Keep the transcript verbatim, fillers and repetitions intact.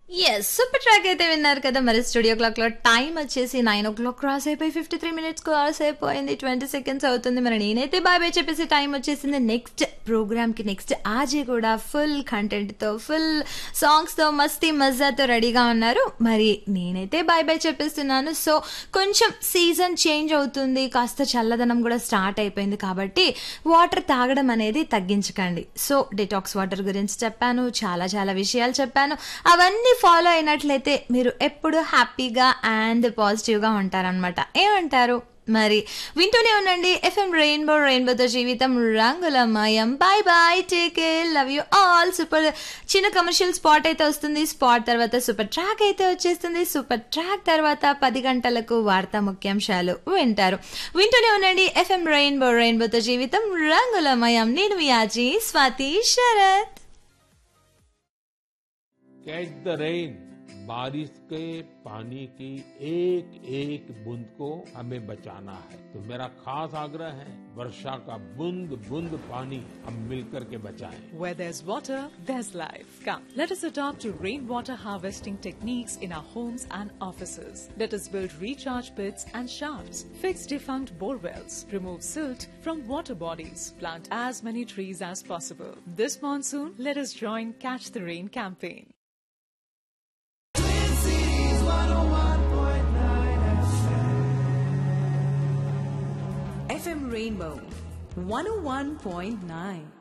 Yes. Super track అయితే విన్నారు కదా! మరి స్టూడియో క్లాక్‌లో టైమ్ వచ్చేసి తొమ్మిది గంటలు క్రాస్ అయిపోయి యాభై మూడు మినిట్స్ క్రాస్ అయిపోయింది. ఇరవై సెకండ్స్ అవుతుంది. మరి నేనైతే బాయ్ బాయ్ చెప్పేసి టైం వచ్చేసింది. నెక్స్ట్ ప్రోగ్రామ్‌కి నెక్స్ట్ ఆజే కూడా ఫుల్ కంటెంట్‌తో, ఫుల్ సాంగ్స్‌తో, మస్తీ మజాతో రెడీగా ఉన్నారు. మరి నేనైతే బాయ్ బాయ్ చెప్పేస్తున్నాను. సో, కొంచెం సీజన్ చేంజ్ అవుతుంది. కాస్త చల్లదనం కూడా స్టార్ట్ అయిపోయింది కాబట్టి వాటర్ తాగడం అనేది తగ్గించకండి. సో, డిటాక్స్ వాటర్ గురించి చెప్పాను. చాలా చాలా విషయాలు చెప్పాను. అవన్నీ ఫాలో అయినట్లయితే మీరు ఎప్పుడు హ్యాపీగా అండ్ పాజిటివ్గా ఉంటారనమాట. ఏమంటారు? మరి వింటూనే ఉండండి ఎఫ్ఎం రెయిన్బో, రెయిన్బోతో జీవితం రంగులమయం. Bye bye, take care, love you all. Super చిన్న కమర్షియల్ స్పాట్ అయితే వస్తుంది. స్పాట్ తర్వాత సూపర్ ట్రాక్ అయితే వచ్చేస్తుంది. సూపర్ ట్రాక్ తర్వాత పది గంటలకు వార్తా ముఖ్యాంశాలు వింటారు. వింటూనే ఉండండి ఎఫ్ఎం రెయిన్బో, రెయిన్బోతో జీవితం రంగులమయం. నేను మీ Aussie Swathi Sarath. Catch the rain, बारिश के पानी की एक एक बूंद को हमें बचाना है। तो मेरा खास आग्रह है, वर्षा का बूंद बूंद पानी हम मिलकर के बचाएं। Where there's water, there's life. Come, let us adopt to rainwater harvesting techniques in our homes and offices. Let us build recharge pits and shafts, fix defunct bore wells, remove silt from water bodies, plant as many trees as possible. This monsoon, let us join Catch the Rain campaign. F M Rainbow one oh one point nine.